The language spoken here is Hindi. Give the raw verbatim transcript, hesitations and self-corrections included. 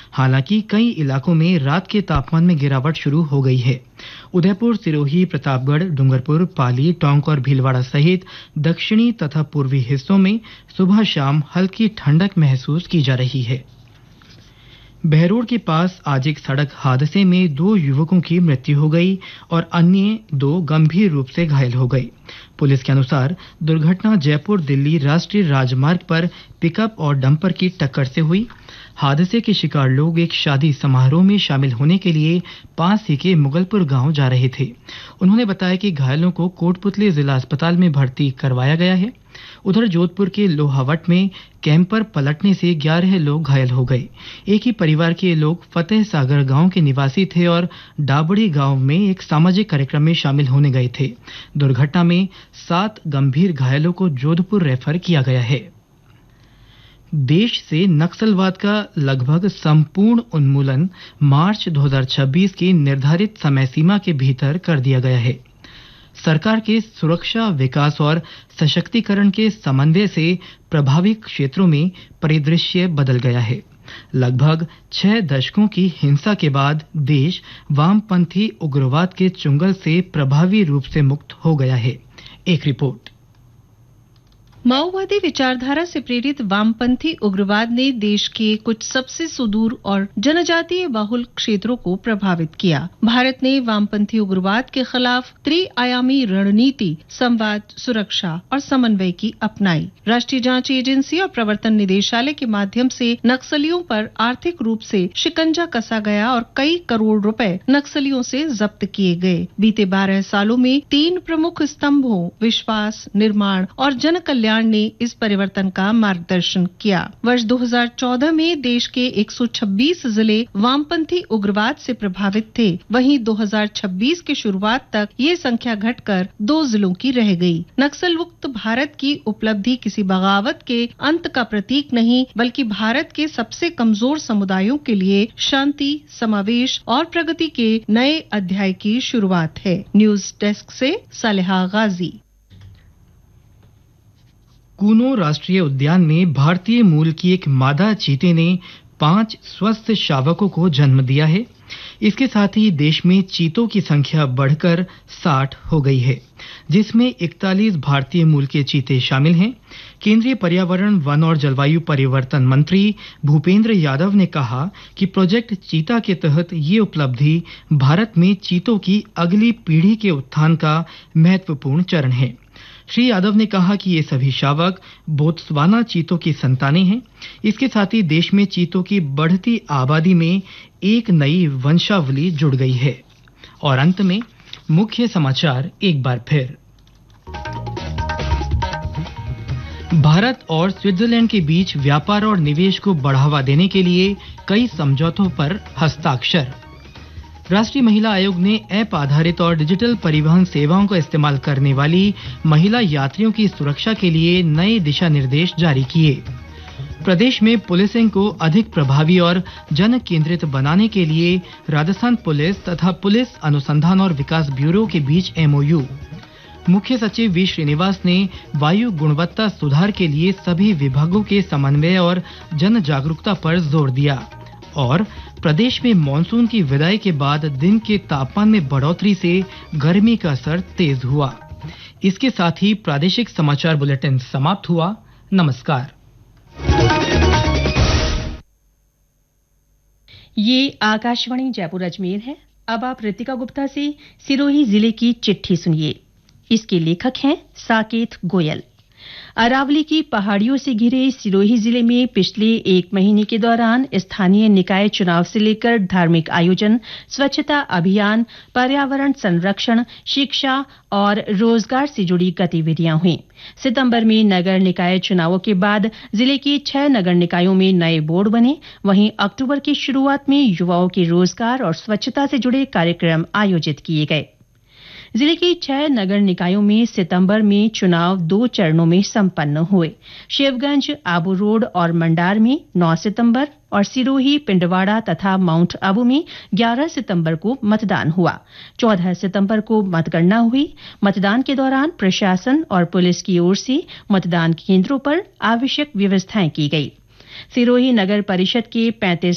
हालांकि कई इलाकों में रात के तापमान में गिरावट शुरू हो गई है। उदयपुर, सिरोही, प्रतापगढ़, डूंगरपुर, पाली, टोंक और भीलवाड़ा सहित दक्षिणी तथा पूर्वी हिस्सों में सुबह शाम हल्की ठंडक महसूस की जा रही है। बहरोड के पास आज एक सड़क हादसे में दो युवकों की मृत्यु हो गई और अन्य दो गंभीर रूप से घायल हो गए। पुलिस के अनुसार दुर्घटना जयपुर दिल्ली राष्ट्रीय राजमार्ग पर पिकअप और डंपर की टक्कर से हुई। हादसे के शिकार लोग एक शादी समारोह में शामिल होने के लिए पास ही के मुगलपुर गांव जा रहे थे। उन्होंने बताया कि घायलों को कोटपुतली जिला अस्पताल में भर्ती करवाया गया है। उधर जोधपुर के लोहावट में कैंपर पलटने से ग्यारह लोग घायल हो गए। एक ही परिवार के लोग फतेह सागर गांव के निवासी थे और डाबड़ी गांव में एक सामाजिक कार्यक्रम में शामिल होने गए थे। दुर्घटना में सात गंभीर घायलों को जोधपुर रेफर किया गया है। देश से नक्सलवाद का लगभग संपूर्ण उन्मूलन मार्च दो हज़ार छब्बीस की निर्धारित समय सीमा के भीतर कर दिया गया है। सरकार के सुरक्षा, विकास और सशक्तिकरण के समन्वय से प्रभावित क्षेत्रों में परिदृश्य बदल गया है। लगभग छह दशकों की हिंसा के बाद देश वामपंथी उग्रवाद के चुंगल से प्रभावी रूप से मुक्त हो गया है। एक रिपोर्ट। माओवादी विचारधारा से प्रेरित वामपंथी उग्रवाद ने देश के कुछ सबसे सुदूर और जनजातीय बाहुल क्षेत्रों को प्रभावित किया। भारत ने वामपंथी उग्रवाद के खिलाफ त्रिआयामी रणनीति, संवाद, सुरक्षा और समन्वय की अपनाई। राष्ट्रीय जांच एजेंसी और प्रवर्तन निदेशालय के माध्यम से नक्सलियों पर आर्थिक रूप से शिकंजा कसा गया और कई करोड़ रुपए नक्सलियों से जब्त किए गए। बीते बारह सालों में तीन प्रमुख स्तंभों विश्वास, निर्माण और जन कल्याण ने इस परिवर्तन का मार्गदर्शन किया। वर्ष दो हज़ार चौदह में देश के एक सौ छब्बीस जिले वामपंथी उग्रवाद से प्रभावित थे। वहीं दो हज़ार छब्बीस के शुरुआत तक ये संख्या घटकर दो जिलों की रह गई। नक्सल मुक्त भारत की उपलब्धि किसी बगावत के अंत का प्रतीक नहीं, बल्कि भारत के सबसे कमजोर समुदायों के लिए शांति, समावेश और प्रगति के नए अध्याय की शुरुआत है। न्यूज डेस्क से सालेहा गाजी। कूनो राष्ट्रीय उद्यान में भारतीय मूल की एक मादा चीते ने पांच स्वस्थ शावकों को जन्म दिया है। इसके साथ ही देश में चीतों की संख्या बढ़कर साठ हो गई है, जिसमें इकतालीस भारतीय मूल के चीते शामिल हैं। केंद्रीय पर्यावरण, वन और जलवायु परिवर्तन मंत्री भूपेंद्र यादव ने कहा कि प्रोजेक्ट चीता के तहत ये उपलब्धि भारत में चीतों की अगली पीढ़ी के उत्थान का महत्वपूर्ण चरण है। श्री यादव ने कहा कि ये सभी शावक बोत्सवाना चीतों की संतानें हैं। इसके साथ ही देश में चीतों की बढ़ती आबादी में एक नई वंशावली जुड़ गई है। और अंत में मुख्य समाचार एक बार फिर। भारत और स्विट्जरलैंड के बीच व्यापार और निवेश को बढ़ावा देने के लिए कई समझौतों पर हस्ताक्षर। राष्ट्रीय महिला आयोग ने ऐप आधारित और डिजिटल परिवहन सेवाओं का इस्तेमाल करने वाली महिला यात्रियों की सुरक्षा के लिए नए दिशा निर्देश जारी किए। प्रदेश में पुलिसिंग को अधिक प्रभावी और जन केंद्रित बनाने के लिए राजस्थान पुलिस तथा पुलिस अनुसंधान और विकास ब्यूरो के बीच एमओयू। मुख्य सचिव वी श्रीनिवास ने वायु गुणवत्ता सुधार के लिए सभी विभागों के समन्वय और जन जागरूकता पर जोर दिया। और प्रदेश में मानसून की विदाई के बाद दिन के तापमान में बढ़ोतरी से गर्मी का असर तेज हुआ। इसके साथ ही प्रादेशिक समाचार बुलेटिन समाप्त हुआ। नमस्कार। ये आकाशवाणी जयपुर अजमेर है। अब आप रितिका गुप्ता से सिरोही जिले की चिट्ठी सुनिए। इसके लेखक हैं साकेत गोयल। अरावली की पहाड़ियों से घिरे सिरोही जिले में पिछले एक महीने के दौरान स्थानीय निकाय चुनाव से लेकर धार्मिक आयोजन, स्वच्छता अभियान, पर्यावरण संरक्षण, शिक्षा और रोजगार से जुड़ी गतिविधियां हुई। सितंबर में नगर निकाय चुनावों के बाद जिले के छह नगर निकायों में नए बोर्ड बने। वहीं अक्टूबर की शुरुआत में युवाओं के रोजगार और स्वच्छता से जुड़े कार्यक्रम आयोजित किए गए। जिले के छह नगर निकायों में सितंबर में चुनाव दो चरणों में संपन्न हुए। शिवगंज, आबू रोड और मंडार में नौ सितंबर और सिरोही, पिंडवाड़ा तथा माउंट आबू में ग्यारह सितंबर को मतदान हुआ। चौदह सितंबर को मतगणना हुई। मतदान के दौरान प्रशासन और पुलिस की ओर से मतदान केंद्रों पर आवश्यक व्यवस्थाएं की गई। सिरोही नगर परिषद के पैंतीस